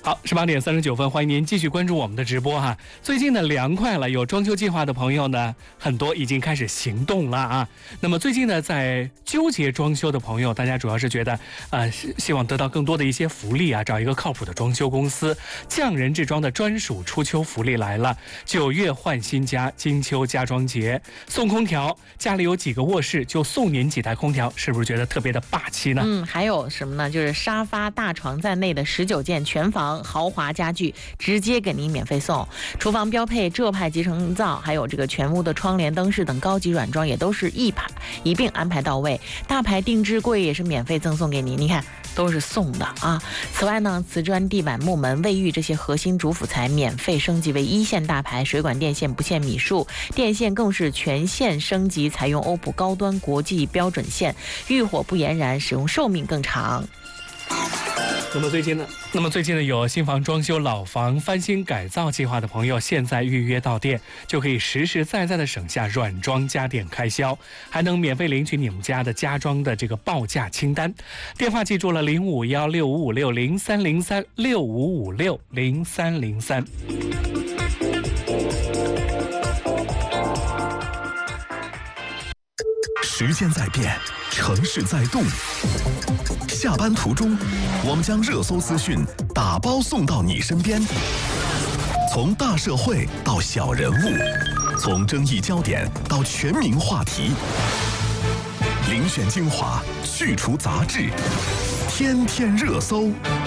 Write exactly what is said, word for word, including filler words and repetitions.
好，十八点三十九分，欢迎您继续关注我们的直播哈。最近呢凉快了，有装修计划的朋友呢，很多已经开始行动了啊。那么最近呢，在纠结装修的朋友，大家主要是觉得，呃，希望得到更多的一些福利啊，找一个靠谱的装修公司。匠人制装的专属初秋福利来了，九月换新家，金秋家装节，送空调，家里有几个卧室就送您几台空调，是不是觉得特别的霸气呢？ 嗯，还有什么呢？就是沙发、大床在内的十九件全房豪华家具直接给您免费送，厨房标配浙派集成灶，还有这个全屋的窗帘、灯饰等高级软装也都是一排一并安排到位，大牌定制柜也是免费赠送给您，你看都是送的啊。此外呢，瓷砖、地板、木门、卫浴这些核心主辅材免费升级为一线大牌，水管电线不限米数，电线更是全线升级，采用欧普高端国际标准线，遇火不延燃，使用寿命更长。 那么最近呢，那么最近呢，有新房装修、老房翻新改造计划的朋友，现在预约到店就可以实实在在的省下软装家电开销，还能免费领取你们家的家装的这个报价清单。电话记住了，零五幺六五五六零三零三六五五六零三零三。 时间在变，城市在动。下班途中，我们将热搜资讯打包送到你身边。从大社会到小人物，从争议焦点到全民话题，遴选精华，去除杂质，天天热搜。